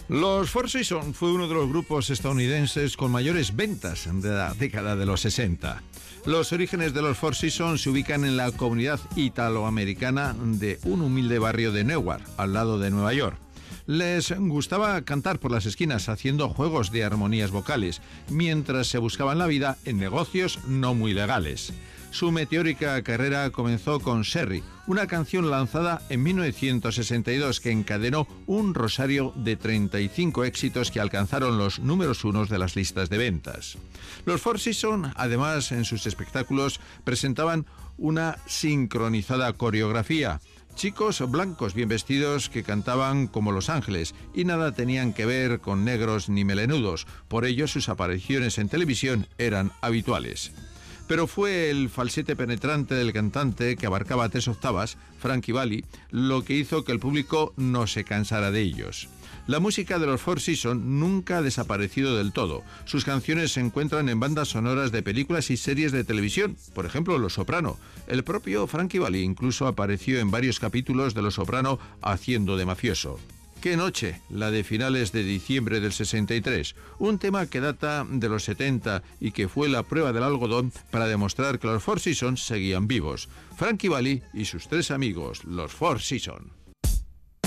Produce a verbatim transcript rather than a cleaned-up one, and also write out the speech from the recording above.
Los Four Seasons fue uno de los grupos estadounidenses con mayores ventas de la década de los sesenta. Los orígenes de los Four Seasons se ubican en la comunidad italoamericana de un humilde barrio de Newark, al lado de Nueva York. Les gustaba cantar por las esquinas haciendo juegos de armonías vocales, mientras se buscaban la vida en negocios no muy legales. Su meteórica carrera comenzó con Sherry, una canción lanzada en mil novecientos sesenta y dos que encadenó un rosario de treinta y cinco éxitos que alcanzaron los números unos de las listas de ventas. Los Four Seasons, además, en sus espectáculos presentaban una sincronizada coreografía. Chicos blancos bien vestidos que cantaban como Los Ángeles y nada tenían que ver con negros ni melenudos, por ello sus apariciones en televisión eran habituales. Pero fue el falsete penetrante del cantante, que abarcaba tres octavas, Frankie Valli, lo que hizo que el público no se cansara de ellos. La música de los Four Seasons nunca ha desaparecido del todo. Sus canciones se encuentran en bandas sonoras de películas y series de televisión, por ejemplo, Los Soprano. El propio Frankie Valli incluso apareció en varios capítulos de Los Soprano haciendo de mafioso. ¡Qué noche!, la de finales de diciembre del sesenta y tres, un tema que data de los setenta y que fue la prueba del algodón para demostrar que los Four Seasons seguían vivos. Frankie Valli y sus tres amigos, los Four Seasons.